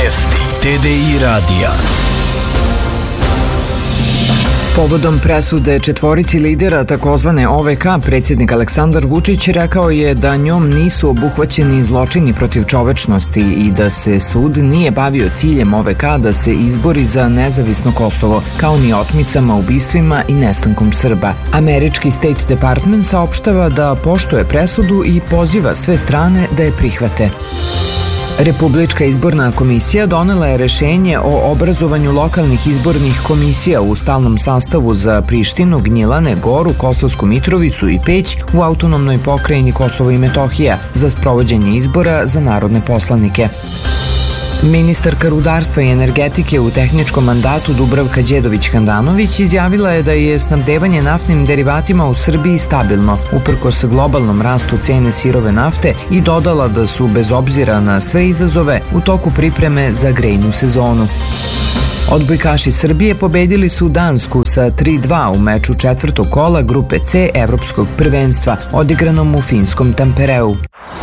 Vesti TDI radija. Povodom presude četvorici lidera takozvane OVK, predsjednik Aleksandar Vučić rekao je da njom nisu obuhvaćeni zločini protiv čovečnosti i da se sud nije bavio ciljem OVK da se izbori za nezavisno Kosovo, kao ni otmicama, ubistvima i nestankom Srba. Američki State Department saopštava da poštuje presudu i poziva sve strane da je prihvate. Republička izborna komisija donela je rešenje o obrazovanju lokalnih izbornih komisija u stalnom sastavu za Prištinu, Gnjilane, Goru, Kosovsku Mitrovicu i Peć u autonomnoj pokrajini Kosovo i Metohija za sprovođenje izbora za narodne poslanike. Ministarka rudarstva i energetike u tehničkom mandatu Dubravka Đedović-Handanović izjavila je da je snabdevanje naftnim derivatima u Srbiji stabilno, uprkos globalnom rastu cene sirove nafte, i dodala da su, bez obzira na sve izazove, u toku pripreme za grejnu sezonu. Odbojkaši Srbije pobedili su Dansku sa 3-2 u meču četvrtog kola grupe C Evropskog prvenstva, odigranom u finskom Tampereu.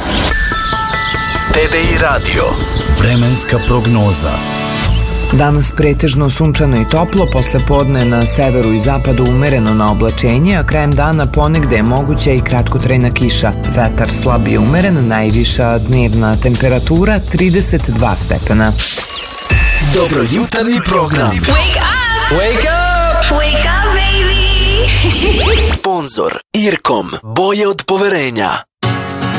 TDI radio. Vremenska prognoza. Danas pretežno sunčano i toplo, posle podne na severu i zapadu umereno na oblačenje, a krajem dana ponegde je moguća i kratkotrajna kiša. Vetar slab i umeren, najviša dnevna temperatura 32 stepena. Dobrojutarnji program. Wake up! Wake up! Wake up, baby! Sponzor Irkom. Boje od poverenja.